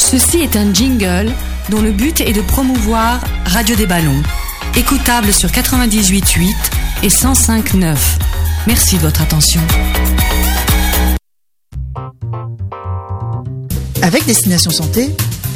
Ceci est un jingle dont le but est de promouvoir Radio des Ballons, écoutable sur 98.8 et 105.9. Merci de votre attention. Avec Destination Santé,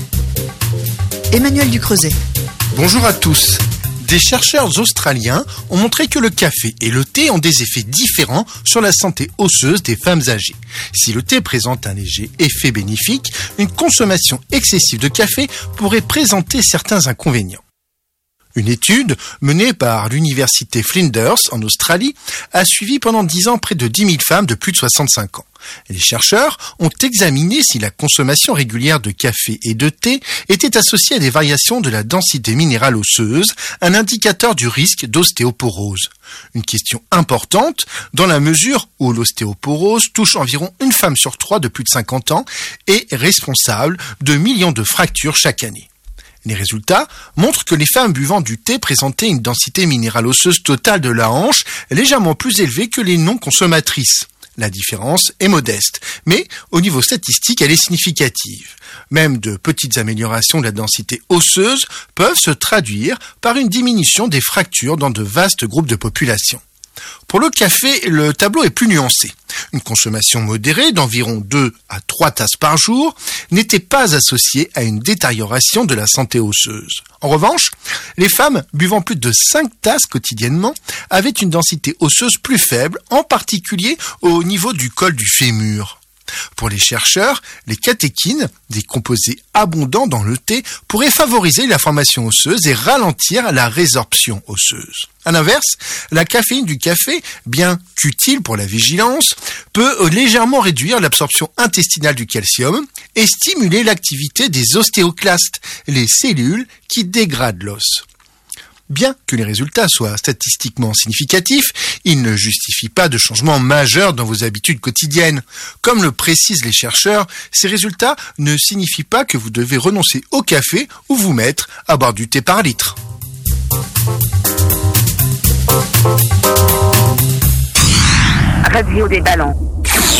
Emmanuel Ducreuset. Bonjour à tous. Des chercheurs australiens ont montré que le café et le thé ont des effets différents sur la santé osseuse des femmes âgées. Si le thé présente un léger effet bénéfique, une consommation excessive de café pourrait présenter certains inconvénients. Une étude menée par l'université Flinders en Australie a suivi pendant 10 ans près de 10 000 femmes de plus de 65 ans. Les chercheurs ont examiné si la consommation régulière de café et de thé était associée à des variations de la densité minérale osseuse, un indicateur du risque d'ostéoporose. Une question importante dans la mesure où l'ostéoporose touche environ une femme sur 3 de plus de 50 ans et est responsable de millions de fractures chaque année. Les résultats montrent que les femmes buvant du thé présentaient une densité minérale osseuse totale de la hanche légèrement plus élevée que les non-consommatrices. La différence est modeste, mais au niveau statistique, elle est significative. Même de petites améliorations de la densité osseuse peuvent se traduire par une diminution des fractures dans de vastes groupes de population. Pour le café, le tableau est plus nuancé. Une consommation modérée d'environ 2 à 3 tasses par jour n'était pas associée à une détérioration de la santé osseuse. En revanche, les femmes buvant plus de 5 tasses quotidiennement avaient une densité osseuse plus faible, en particulier au niveau du col du fémur. Pour les chercheurs, les catéchines, des composés abondants dans le thé, pourraient favoriser la formation osseuse et ralentir la résorption osseuse. À l'inverse, la caféine du café, bien qu'utile pour la vigilance, peut légèrement réduire l'absorption intestinale du calcium et stimuler l'activité des ostéoclastes, les cellules qui dégradent l'os. Bien que les résultats soient statistiquement significatifs, ils ne justifient pas de changement majeur dans vos habitudes quotidiennes. Comme le précisent les chercheurs, ces résultats ne signifient pas que vous devez renoncer au café ou vous mettre à boire du thé par litre. Radio des Ballons.